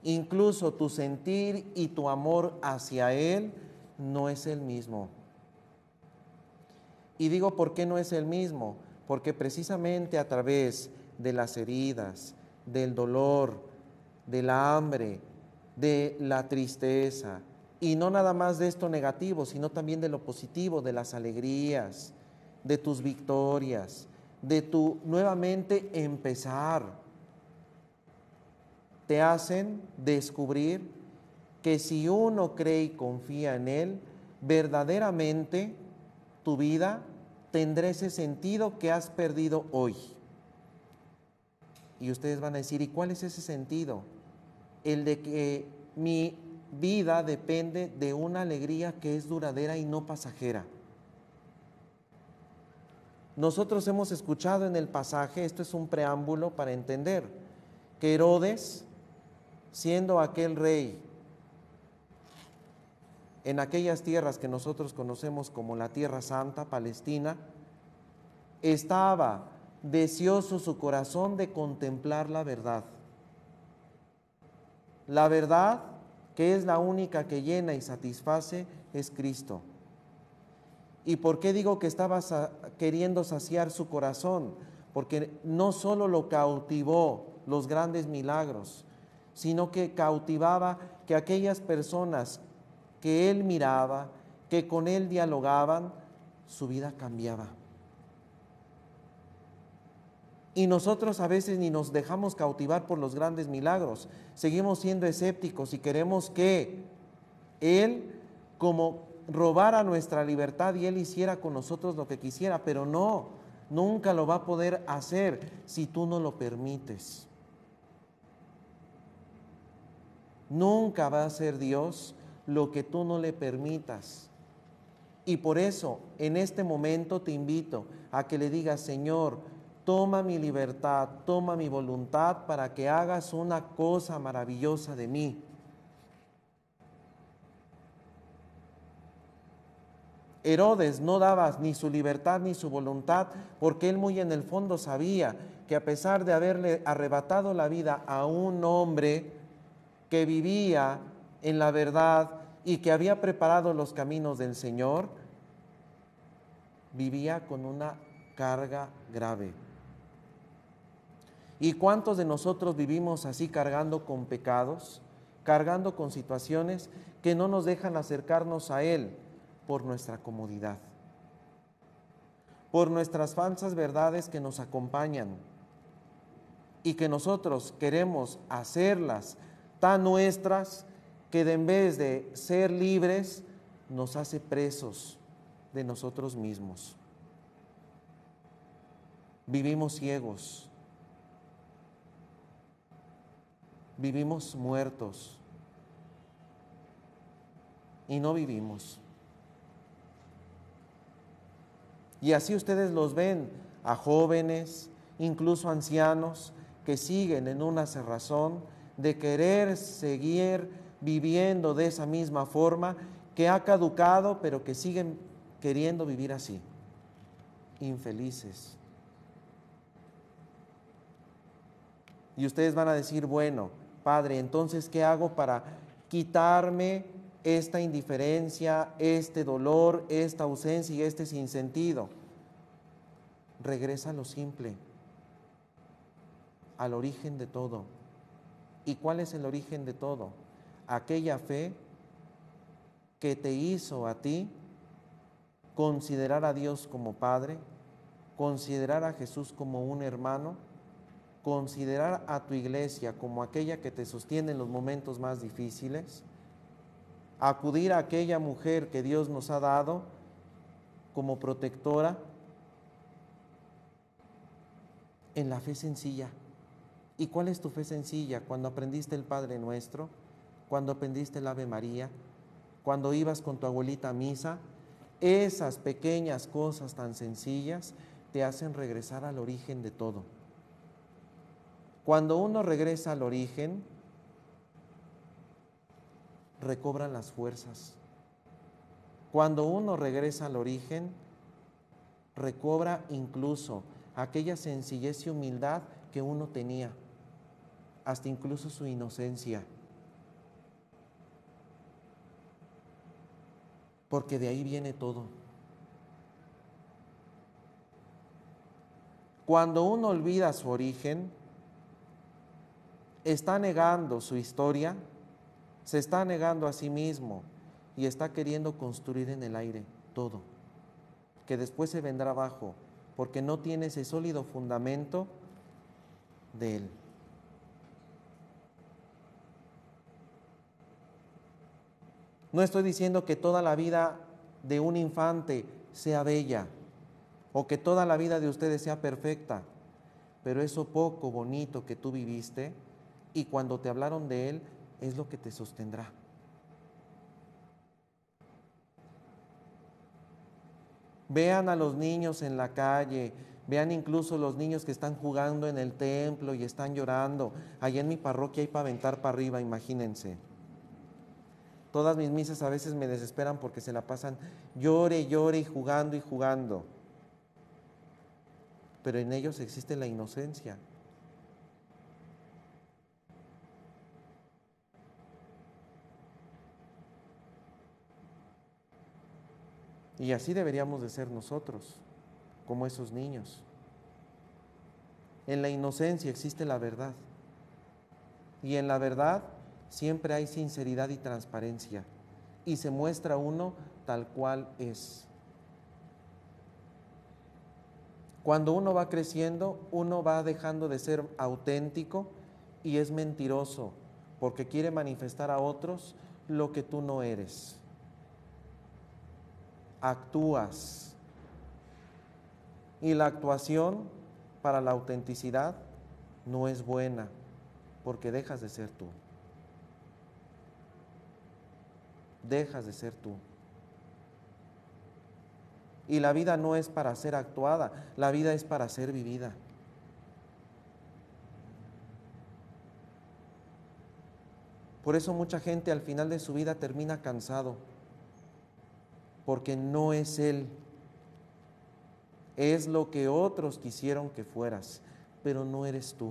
incluso tu sentir y tu amor hacia Él no es el mismo. Y digo, ¿por qué no es el mismo? Porque precisamente a través de las heridas, del dolor, de la hambre, de la tristeza, y no nada más de esto negativo, sino también de lo positivo, de las alegrías, de tus victorias, de tu nuevamente empezar, te hacen descubrir que si uno cree y confía en Él, verdaderamente tu vida tendrá ese sentido que has perdido hoy. Y ustedes van a decir, ¿y cuál es ese sentido? El de que mi vida depende de una alegría que es duradera y no pasajera. Nosotros hemos escuchado en el pasaje, esto es un preámbulo para entender, que Herodes, siendo aquel rey en aquellas tierras que nosotros conocemos como la Tierra Santa, Palestina, estaba deseoso su corazón de contemplar la verdad. La verdad, que es la única que llena y satisface, es Cristo. ¿Y por qué digo que estaba queriendo saciar su corazón? Porque no solo lo cautivó los grandes milagros, sino que cautivaba que aquellas personas que él miraba, que con él dialogaban, su vida cambiaba. Y nosotros a veces ni nos dejamos cautivar por los grandes milagros, seguimos siendo escépticos y queremos que Él como robara nuestra libertad y Él hiciera con nosotros lo que quisiera, pero no, nunca lo va a poder hacer si tú no lo permites. Nunca va a hacer Dios lo que tú no le permitas. Y por eso, en este momento te invito a que le digas, Señor, toma mi libertad, toma mi voluntad para que hagas una cosa maravillosa de mí. Herodes no daba ni su libertad ni su voluntad, porque él muy en el fondo sabía que a pesar de haberle arrebatado la vida a un hombre que vivía en la verdad y que había preparado los caminos del Señor, vivía con una carga grave. ¿Y cuántos de nosotros vivimos así cargando con pecados, cargando con situaciones que no nos dejan acercarnos a Él por nuestra comodidad, por nuestras falsas verdades que nos acompañan y que nosotros queremos hacerlas tan nuestras que en vez de ser libres nos hace presos de nosotros mismos? Vivimos ciegos, vivimos muertos y no vivimos. Y así ustedes los ven a jóvenes, incluso ancianos, que siguen en una cerrazón de querer seguir viviendo de esa misma forma que ha caducado, pero que siguen queriendo vivir así, infelices. Y ustedes van a decir, bueno, Padre, entonces, ¿qué hago para quitarme esta indiferencia, este dolor, esta ausencia y este sinsentido? Regresa a lo simple, al origen de todo. ¿Y cuál es el origen de todo? Aquella fe que te hizo a ti considerar a Dios como Padre, considerar a Jesús como un hermano, considerar a tu iglesia como aquella que te sostiene en los momentos más difíciles, acudir a aquella mujer que Dios nos ha dado como protectora en la fe sencilla. ¿Y cuál es tu fe sencilla? Cuando aprendiste el Padre Nuestro, cuando aprendiste el Ave María, cuando ibas con tu abuelita a misa, esas pequeñas cosas tan sencillas te hacen regresar al origen de todo. Cuando uno regresa al origen, recobran las fuerzas. Cuando uno regresa al origen, recobra incluso aquella sencillez y humildad que uno tenía, hasta incluso su inocencia. porque de ahí viene todo. Cuando uno olvida su origen, está negando su historia, se está negando a sí mismo y está queriendo construir en el aire todo, que después se vendrá abajo, porque no tiene ese sólido fundamento de él. No estoy diciendo que toda la vida de un infante sea bella o que toda la vida de ustedes sea perfecta, pero eso poco bonito que tú viviste y cuando te hablaron de él es lo que te sostendrá. Vean a los niños en la calle, vean incluso los niños que están jugando en el templo y están llorando. Allá en mi parroquia hay para aventar para arriba, imagínense. Todas mis misas a veces me desesperan porque se la pasan llore, llore y jugando y jugando. Pero en ellos existe la inocencia. Y así deberíamos de ser nosotros, como esos niños. En la inocencia existe la verdad. Y en la verdad siempre hay sinceridad y transparencia. Y se muestra uno tal cual es. Cuando uno va creciendo, uno va dejando de ser auténtico y es mentiroso, porque quiere manifestar a otros lo que tú no eres. Actúas. Y la actuación para la autenticidad no es buena, porque dejas de ser tú. Dejas de ser tú. Y la vida no es para ser actuada, la vida es para ser vivida. Por eso mucha gente al final de su vida termina cansado, porque no es él, es lo que otros quisieron que fueras, pero no eres tú.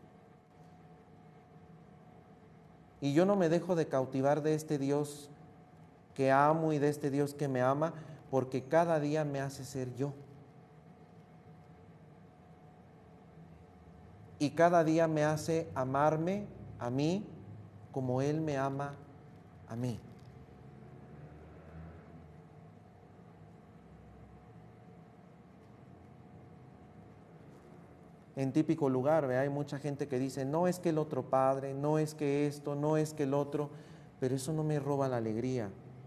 Y yo no me dejo de cautivar de este Dios que amo y de este Dios que me ama, porque cada día me hace ser yo. Y cada día me hace amarme a mí como Él me ama a mí. En típico lugar, hay mucha gente que dice, no es que el otro padre, no es que esto, no es que el otro, pero eso no me roba la alegría,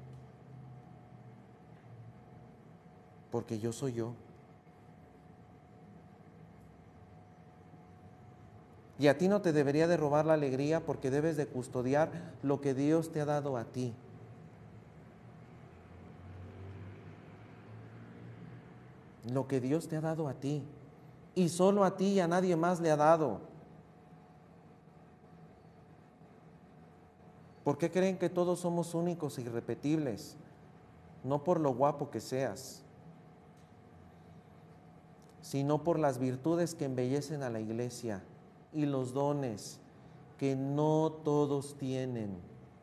porque yo soy yo. Y a ti no te debería de robar la alegría porque debes de custodiar lo que Dios te ha dado a ti. Lo que Dios te ha dado a ti. Y solo a ti y a nadie más le ha dado. ¿Por qué creen que todos somos únicos e irrepetibles? No por lo guapo que seas, sino por las virtudes que embellecen a la iglesia y los dones que no todos tienen.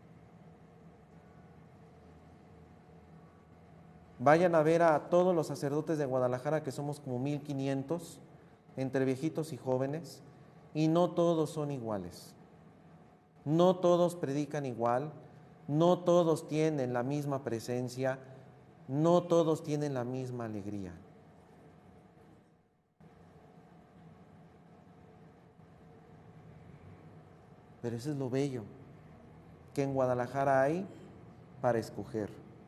Vayan a ver a todos los sacerdotes de Guadalajara, que somos como 1500, entre viejitos y jóvenes, y no todos son iguales. No todos predican igual, no todos tienen la misma presencia, no todos tienen la misma alegría. Pero eso es lo bello, que en Guadalajara hay para escoger.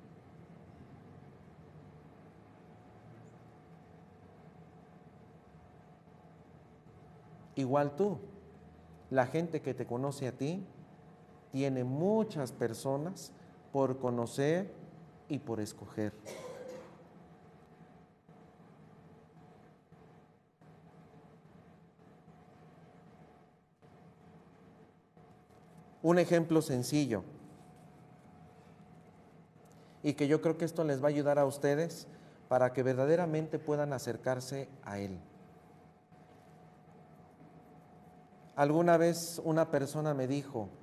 Igual tú, la gente que te conoce a ti, tiene muchas personas por conocer y por escoger. Un ejemplo sencillo, y que yo creo que esto les va a ayudar a ustedes para que verdaderamente puedan acercarse a Él. Alguna vez una persona me dijo,